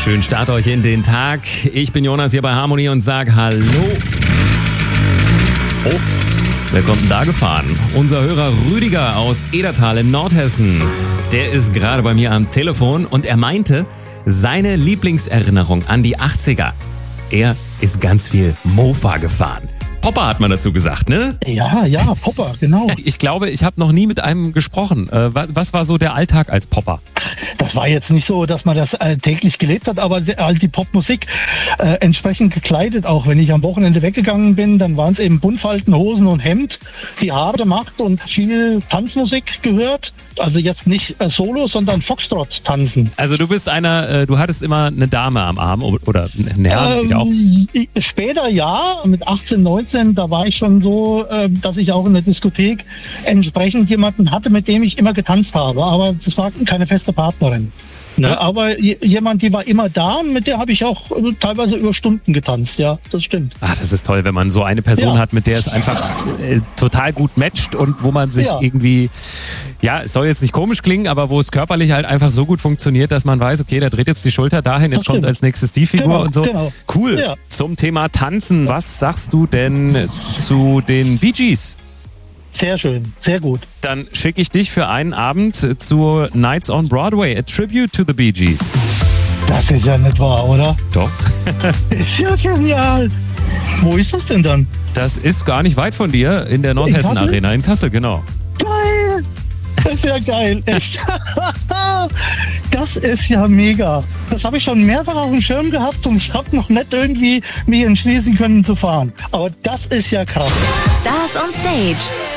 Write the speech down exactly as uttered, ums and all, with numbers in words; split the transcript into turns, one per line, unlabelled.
Schönen Start euch in den Tag. Ich bin Jonas hier bei Harmony und sag Hallo. Oh, wer kommt denn da gefahren? Unser Hörer Rüdiger aus Edertal in Nordhessen. Der ist gerade bei mir am Telefon und er meinte, seine Lieblingserinnerung an die achtziger. Er ist ganz viel Mofa gefahren. Popper hat man dazu gesagt, ne?
Ja, ja, Popper, genau.
Ich glaube, ich habe noch nie mit einem gesprochen. Äh, was war so der Alltag als Popper?
Das war jetzt nicht so, dass man das äh, täglich gelebt hat, aber halt die Popmusik äh, entsprechend gekleidet. Auch wenn ich am Wochenende weggegangen bin, dann waren es eben Buntfalten, Hosen und Hemd, die Haare gemacht und viel Tanzmusik gehört. Also jetzt nicht äh, Solo, sondern Foxtrot tanzen.
Also du bist einer, äh, du hattest immer eine Dame am Arm oder einen Herrn,
ähm,
auch?
Später ja, mit achtzehn, neunzehn, da war ich schon so, äh, dass ich auch in der Diskothek entsprechend jemanden hatte, mit dem ich immer getanzt habe. Aber das war keine feste Partnerin. Ne? Ja. Aber j- jemand, die war immer da und mit der habe ich auch äh, teilweise über Stunden getanzt, ja, das stimmt.
Ach, das ist toll, wenn man so eine Person
Ja.
hat, mit der es einfach äh, total gut matcht und wo man sich
Ja.
irgendwie, ja, es soll jetzt nicht komisch klingen, aber wo es körperlich halt einfach so gut funktioniert, dass man weiß, okay, der dreht jetzt die Schulter dahin, jetzt
Das
kommt
stimmt.
als nächstes die Figur
Genau,
und so.
genau.
Cool.
Ja.
Zum Thema Tanzen, was sagst du denn zu den Bee Gees?
Sehr schön, sehr gut.
Dann schicke ich dich für einen Abend zu Nights on Broadway, a tribute to the Bee Gees.
Das ist ja nicht wahr, oder?
Doch.
Ist ja genial. Wo ist das denn dann?
Das ist gar nicht weit von dir in der Nordhessen
Kassel?
Arena in Kassel, genau.
Geil! Das ist ja geil, echt. Das ist ja mega. Das habe ich schon mehrfach auf dem Schirm gehabt und ich habe noch nicht irgendwie mich entschließen können zu fahren. Aber das ist ja krass.
Stars on Stage.